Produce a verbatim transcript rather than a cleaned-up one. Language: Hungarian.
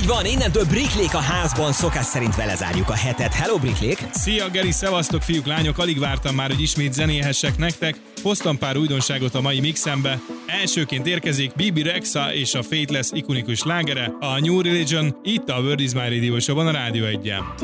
Így van, innentől Bricklék a házban, szokás szerint vele zárjuk a hetet. Hello Bricklék! Szia Geri, szevasztok fiúk, lányok, alig vártam már, hogy ismét zenélhessek nektek. Hoztam pár újdonságot a mai mixembe. Elsőként érkezik Bibi Rexha és a Faithless ikonikus slágere, a New Religion, itt a World is My Radio Show-ban a Rádió egyen.